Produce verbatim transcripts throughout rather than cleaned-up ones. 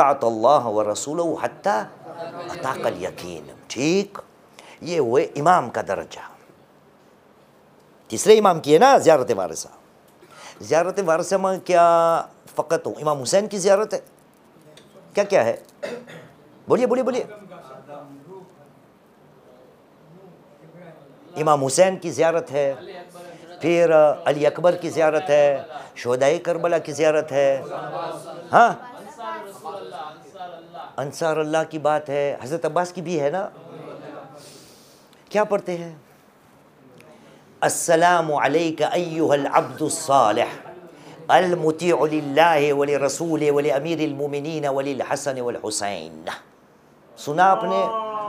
अताअत अल्लाह व रसूलहू हत्ता अताकल यकीन। ठीक, ये हुए इमाम का दर्जा। तीसरे इमाम की है ना ज़ियारत वारिसा। ज़ियारत वारिसा में क्या फ़कत हो इमाम हुसैन की ज़ियारत है? क्या क्या है? बोलिए बोलिए बोलिए। इमाम हुसैन की ज़ियारत है, फिर अली अकबर की ज़ियारत है, शोहदाए करबला की ज़ियारत है, हाँ अंसार अल्लाह की बात है, हज़रत अब्बास की भी है ना। क्या पढ़ते हैं? अस्सलामु अलैका अय्युहल अब्दुस सालिह अल मुतीअ लिल्लाहि व लिरसूलिहि व लिअमीरिल मुमिनीन व लिल हसन वल हुसैन। सुना आपने?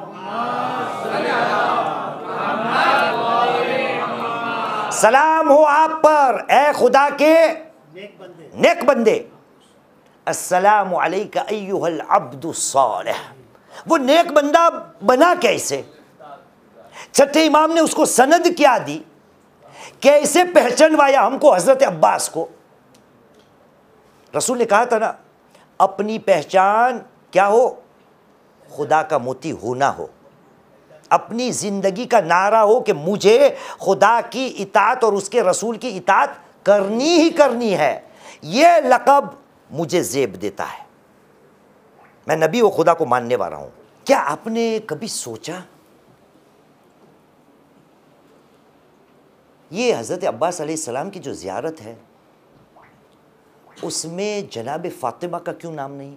सलाम हो आप पर ए खुदा के नेक बंदे। अस्सलामु अलैका अय्युहल अब्दुस सालिह। वो नेक बंदा बना कैसे? छठे इमाम ने उसको सनद क्या दी, कैसे पहचानवाया हमको हजरत अब्बास को। रसूल ने कहा था ना, अपनी पहचान क्या हो? खुदा का मोती होना हो। अपनी जिंदगी का नारा हो कि मुझे खुदा की इताअत और उसके रसूल की इताअत करनी ही करनी है। यह लक़ब मुझे ज़ेब देता है, मैं नबी व खुदा को मानने वाला हूं। क्या आपने कभी सोचा ये हज़रत अब्बास अलैहिस्सलाम की जो ज़ियारत है उसमें जनाब फ़ातिमा का क्यों नाम नहीं?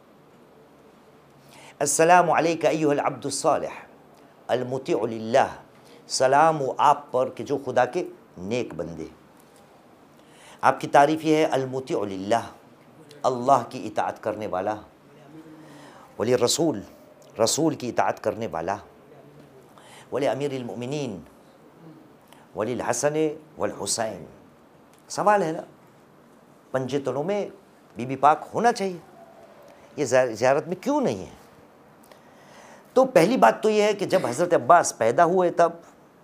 अस्सलामु अलैका अय्युहल अब्दुस सालिह अल मुतीअ लिल्लाह। सलाम हो आप पर कि जो खुदा के नेक बंदे। आपकी तारीफ़ ये है अल मुतीअ लिल्लाह, अल्लाह की इताअत करने वाला, वली रसूल, रसूल की इताअत करने वाला, वली अमीरिल मुमिनीन वलिल हसन वल हुसैन। सवाल है ना, पंजे तनों में बीबी पाक होना चाहिए, ये ज़ियारत में क्यों नहीं है? तो पहली बात तो ये है कि जब हज़रत अब्बास पैदा हुए तब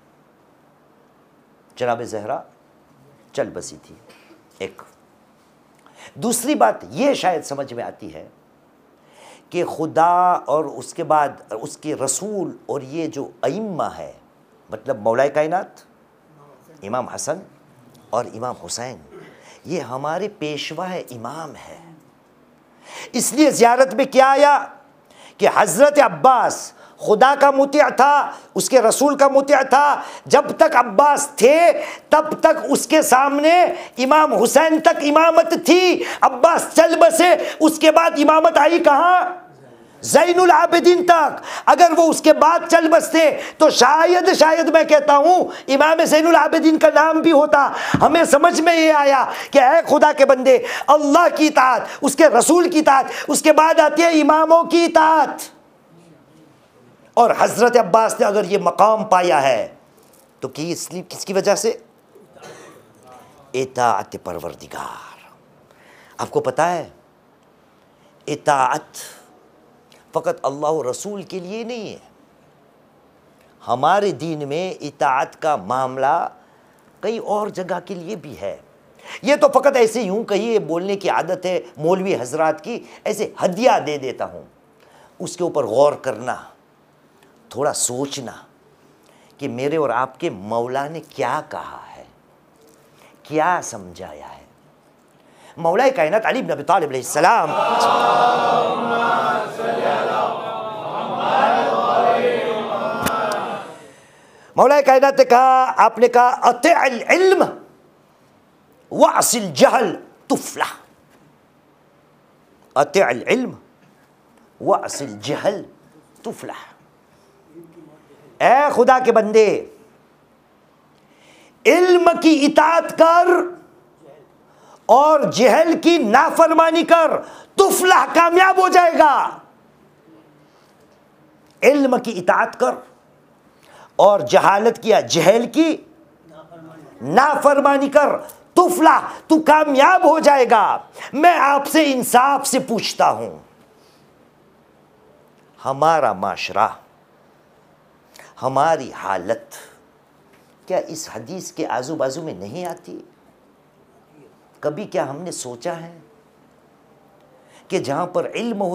जनाब ज़हरा चल बसी थी, एक। दूसरी बात ये शायद समझ में आती है कि खुदा और उसके बाद उसके रसूल और ये जो अइम्मा है, मतलब मौलाए कायनात इमाम हसन और इमाम हुसैन, ये हमारे पेशवा है, इमाम है। इसलिए ज़ियारत में क्या आया कि हज़रत अब्बास खुदा का मुतिअ था, उसके रसूल का मुतिअ था। जब तक अब्बास थे तब तक उसके सामने इमाम हुसैन तक इमामत थी। अब्बास चल बसे, उसके बाद इमामत आई कहाँ? ज़ैनुल आबिदीन तक। अगर वो उसके बाद चल बसते तो शायद शायद मैं कहता हूँ इमाम ज़ैनुल आबिदीन का नाम भी होता। हमें समझ में ये आया कि ऐ खुदा के बंदे, अल्लाह की इताअत, उसके रसूल की इताअत, उसके बाद आती है इमामों की इताअत। और हज़रत अब्बास ने अगर ये मकाम पाया है तो कि इसलिए किसकी वजह से? इताअत परवरदिगार। आपको पता है इताअत फ़कत अल्लाह और रसूल के लिए नहीं है। हमारे दीन में इताअत का मामला कई और जगह के लिए भी है। ये तो फ़कत ऐसे यूँ कहिए बोलने की आदत है मौलवी हजरात की, ऐसे हदिया दे देता हूँ। उसके ऊपर गौर करना, थोड़ा सोचना कि मेरे और आपके मौला ने क्या कहा है, क्या समझाया है। मौला कायनात अली इब्न अबी तालिब अलैहिस्सलाम, मौला कायनात ने कहा, आपने कहा अतिअल इल्म वअसिल जहल तुफला। अतिअल इल्म वअसिल जहल तुफला। ऐ खुदा के बंदे, इल्म की इताअत कर और जहल की नाफरमानी कर, तुफला कामयाब हो जाएगा। इल्म की इताअत कर और जहालत किया, जहल की नाफरमानी कर, तुफला, तू कामयाब हो जाएगा। मैं आपसे इंसाफ से पूछता हूं, हमारा माशरा, हमारी हालत क्या इस हदीस के आजू बाजू में नहीं आती? कभी क्या हमने सोचा है कि जहां पर इल्म हो